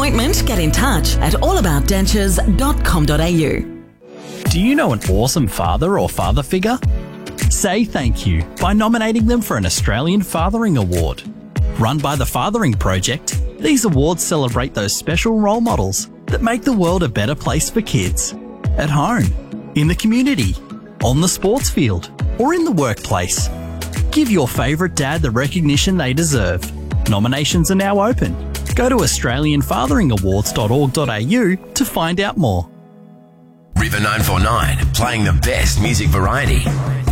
appointment, get in touch at allaboutdentures.com.au. Do you know an awesome father or father figure? Say thank you by nominating them for an Australian Fathering Award. Run by the Fathering Project, these awards celebrate those special role models that make the world a better place for kids. At home, in the community, on the sports field, or in the workplace. Give your favourite dad the recognition they deserve. Nominations are now open. Go to australianfatheringawards.org.au to find out more. River 949, playing the best music variety.